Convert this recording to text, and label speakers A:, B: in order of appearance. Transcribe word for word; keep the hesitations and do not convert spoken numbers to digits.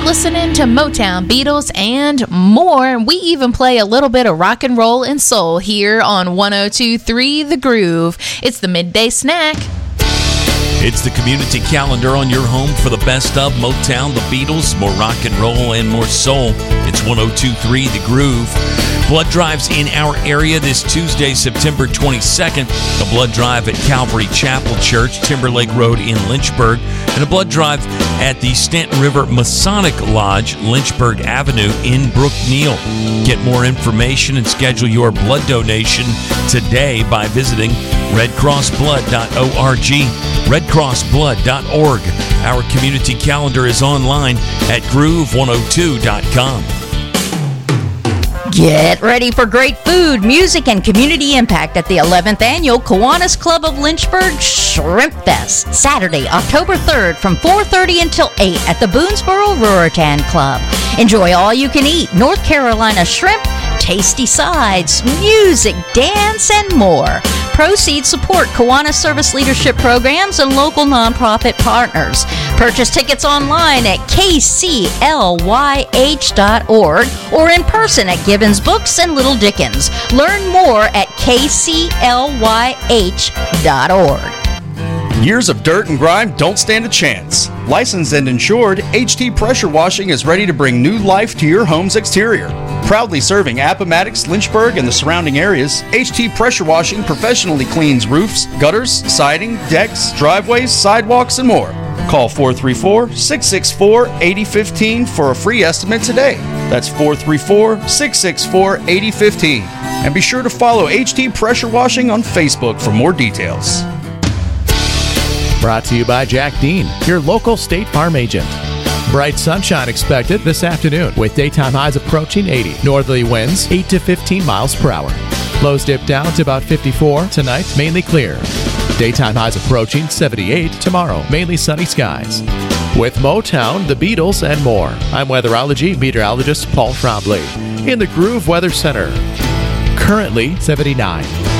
A: listening to Motown, Beatles, and more. We even play a little bit of rock and roll and soul here on one oh two point three The Groove. It's the Midday Snack.
B: It's the community calendar on your home for the best of Motown, the Beatles, more rock and roll, and more soul. It's one oh two point three The Groove. Blood drives in our area this Tuesday, September twenty-second. A blood drive at Calvary Chapel Church, Timberlake Road in Lynchburg, and a blood drive at the Stanton River Masonic Lodge, Lynchburg Avenue in Brookneal. Get more information and schedule your blood donation today by visiting red cross blood dot org. red cross blood dot org. Our community calendar is online at groove one oh two dot com.
C: Get ready for great food, music, and community impact at the eleventh Annual Kiwanis Club of Lynchburg Shrimp Fest, Saturday, October third from four thirty until eight at the Boonesboro Ruritan Club. Enjoy all you can eat North Carolina shrimp, tasty sides, music, dance, and more. Proceeds support Kiwanis Service Leadership Programs and local nonprofit partners. Purchase tickets online at k c l y h dot org or in person at Gibbons Books and Little Dickens. Learn more at k c l y h dot org.
D: Years of dirt and grime don't stand a chance. Licensed and insured, H T Pressure Washing is ready to bring new life to your home's exterior. Proudly serving Appomattox, Lynchburg, and the surrounding areas, H T Pressure Washing professionally cleans roofs, gutters, siding, decks, driveways, sidewalks, and more. Call four three four, six six four, eight zero one five for a free estimate today. That's four three four, six six four, eight zero one five. And be sure to follow H T Pressure Washing on Facebook for more details.
E: Brought to you by Jack Dean, your local State Farm agent. Bright sunshine expected this afternoon with daytime highs approaching eighty. Northerly winds eight to fifteen miles per hour. Lows dip down to about fifty-four. Tonight, mainly clear. Daytime highs approaching seventy-eight. Tomorrow, mainly sunny skies. With Motown, the Beatles, and more, I'm weatherology meteorologist Paul Trombley in the Groove Weather Center. Currently seventy-nine.